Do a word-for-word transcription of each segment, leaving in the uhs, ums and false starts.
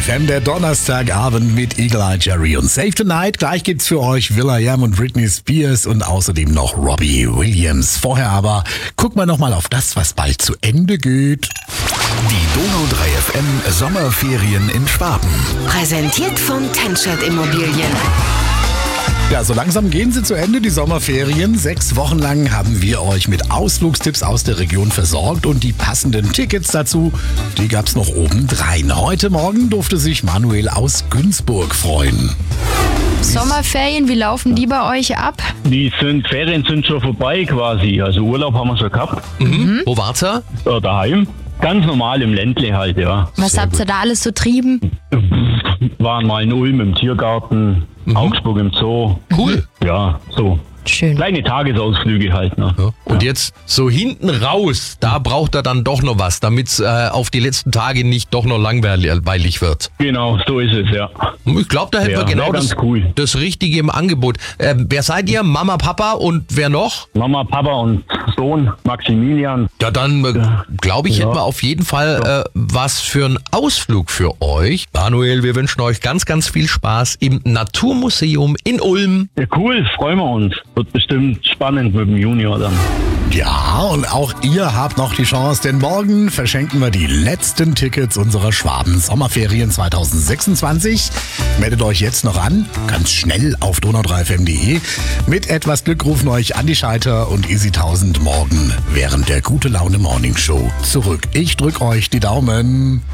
F M, der Donnerstagabend mit Eagle Eye Jerry und Save Tonight. Gleich gibt's für euch will.i.am und Britney Spears und außerdem noch Robbie Williams. Vorher aber guck mal nochmal auf das, was bald zu Ende geht. Die Donau drei F M Sommerferien in Schwaben. Präsentiert von Tenschert Immobilien. Ja, so langsam gehen sie zu Ende, die Sommerferien. Sechs Wochen lang haben wir euch mit Ausflugstipps aus der Region versorgt und die passenden Tickets dazu, die gab's noch obendrein. Heute Morgen durfte sich Manuel aus Günzburg freuen. Sommerferien, wie laufen die bei euch ab? Die sind, Ferien sind schon vorbei quasi. Also Urlaub haben wir schon gehabt. Mhm. Wo wart's ihr? Äh, daheim. Ganz normal im Ländle halt, ja. Was habt ihr da alles so trieben? Waren mal in Ulm im Tiergarten, Mhm. Augsburg im Zoo. Cool. Ja, so. Schön. Kleine Tagesausflüge halt. Ne? Ja. Und jetzt so hinten raus, da braucht er dann doch noch was, damit es äh, auf die letzten Tage nicht doch noch langweilig wird. Genau, so ist es, ja. Ich glaube, da hätten Ja, wir genau ja, ganz das, cool. das Richtige im Angebot. Ähm, wer seid ihr? Mama, Papa und wer noch? Mama, Papa und Sohn, Maximilian. Ja, dann äh, glaube ich, Ja. hätten wir auf jeden Fall äh, was für einen Ausflug für euch. Manuel, wir wünschen euch ganz, ganz viel Spaß im Naturmuseum in Ulm. Ja, cool, freuen wir uns. Wird bestimmt spannend mit dem Junior dann. Ja, und auch ihr habt noch die Chance, denn morgen verschenken wir die letzten Tickets unserer Schwaben Sommerferien zwanzig sechsundzwanzig. Meldet euch jetzt noch an, ganz schnell auf donau drei f m punkt de. Mit etwas Glück rufen euch Andi Scheiter und Easy tausend morgen während der Gute Laune Morning Show zurück. Ich drück euch die Daumen.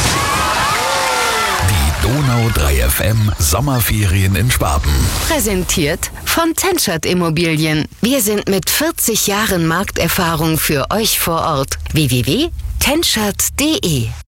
Die Donau drei F M Sommerferien in Schwaben. Präsentiert von Tenschert Immobilien. Wir sind mit vierzig Jahren Markterfahrung für euch vor Ort. w w w punkt tenschert punkt de